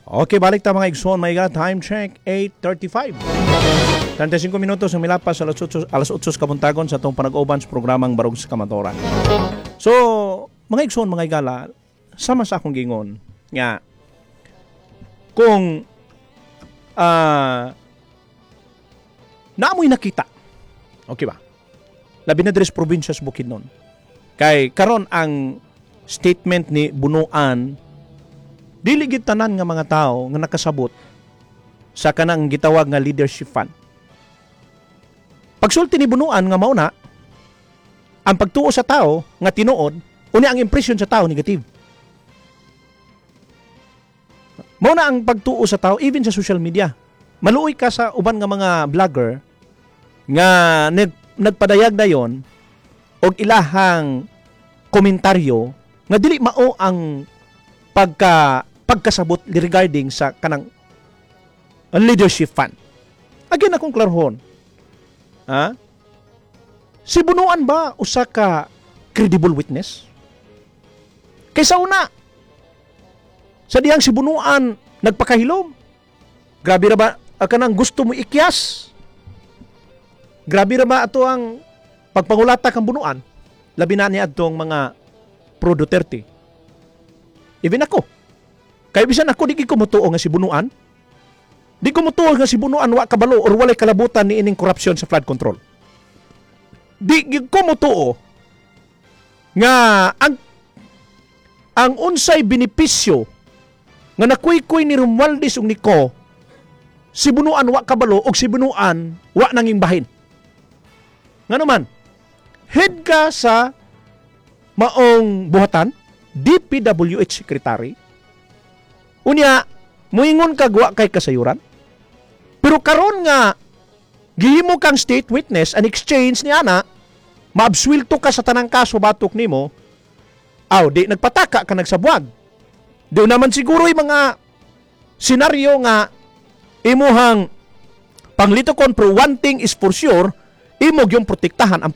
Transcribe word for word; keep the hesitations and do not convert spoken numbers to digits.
Okay, balik ta mga igsoon. May God, time check, eight thirty-five. thirty-five minutos ang milapas alas eight, alas eight kabuntagon sa itong panag-uban sa programang Barog sa Kamatoran. So, mga igsoon, mga igala, sama sa akong gingon, nga, kung uh, naamoy nakita, okay ba? Labi na deres probinsya sa Bukidnon. Kay, karon ang statement ni Bunuan, dili gid tanan nga mga tao nga nakasabot sa kanang gitawag nga leadership fund. Pagsulti ni Bunuan nga mao na ang pagtuo sa tao nga tinuod, uni ang impression sa tao negative. Mao na ang pagtuo sa tao even sa social media. Maluoy ka sa uban nga mga vlogger nga nag, nagpadayag dayon og ilahang komentaryo nga dili mao ang pagka pagkasabot regarding sa kanang leadership fund. Again akong klarhon. Ha? Si Bunuan ba usa ka credible witness? Kaysa una, sa diyang si Bunuan nagpakahilom. Grabe ra ba kanang gusto mo ikyas? Grabe ra ba ato ang pagpangulata kang Bunuan? Labi na niya adtong mga pro Duterte. Even ako. Kaya bisan ako, di ko mutuo nga si Bunuan. Di ko mutuo nga si Bunuan wa kabalo or walay kalabutan ni ining korupsyon sa flood control. Di ko mutuo nga ang ang unsay benepisyo nga nakuy-kuy ni Romualdez ug ni Ko, si Bunuan wa kabalo og si Bunuan wa nanging bahin. Ngano man, head ka sa maong buhatan, D P W H Secretary. Unya, muingon ka guwa kay kasayuran. Pero karon nga, gihimo kang state witness and exchange ni ana, maabswilto ka sa tanang kaso batok nimo, aw, di nagpataka ka nagsabuag. Di naman siguro yung mga senaryo nga imuhang panglitokon, pero one thing is for sure, imog yung protektahan ang